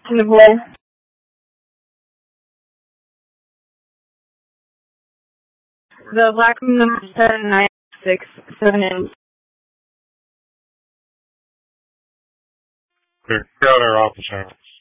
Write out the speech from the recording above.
in the boy. The black number 7967. Clear out our office hours.